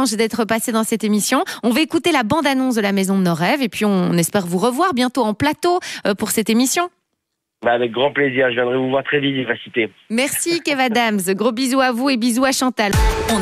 Ange d'être passé dans cette émission. On va écouter la bande-annonce de la Maison de nos rêves et puis on espère vous revoir bientôt en plateau pour cette émission. Avec grand plaisir, je viendrai vous voir très vite, Vivacité. Merci Kev Adams, gros bisous à vous et bisous à Chantal.